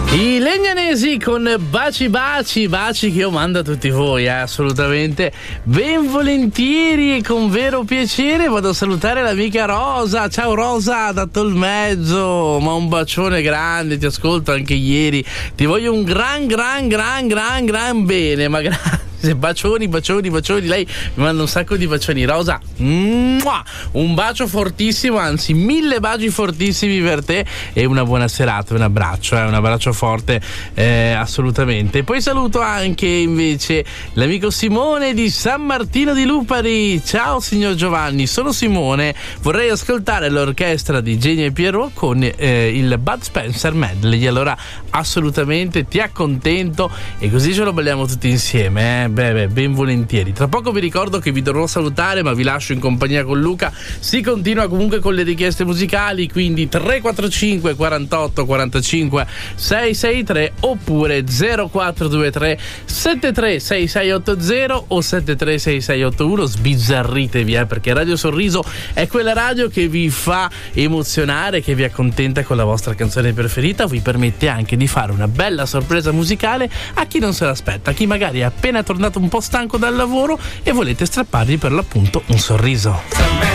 I Legnanesi con baci che io mando a tutti voi, assolutamente ben volentieri e con vero piacere. Vado a salutare l'amica Rosa. Ciao Rosa da Tolmezzo, ma un bacione grande, ti ascolto anche ieri, ti voglio un gran bene, ma grazie. Bacioni, lei mi manda un sacco di bacioni. Rosa, un bacio fortissimo, anzi 1000 baci fortissimi per te e una buona serata, un abbraccio forte, assolutamente. Poi saluto anche invece l'amico Simone di San Martino di Lupari. Ciao signor Giovanni, sono Simone, vorrei ascoltare l'orchestra di Genio e Pierrot con il Bud Spencer Medley. Allora assolutamente ti accontento e così ce lo balliamo tutti insieme, ben volentieri. Tra poco vi ricordo che vi dovrò salutare, ma vi lascio in compagnia con Luca. Si continua comunque con le richieste musicali, quindi 345 48 45 663 oppure 0423 736680 o 736681. Sbizzarritevi, perché Radio Sorriso è quella radio che vi fa emozionare, che vi accontenta con la vostra canzone preferita, vi permette anche di fare una bella sorpresa musicale a chi non se l'aspetta, a chi magari è appena tornato un po' stanco dal lavoro e volete strappargli per l'appunto un sorriso.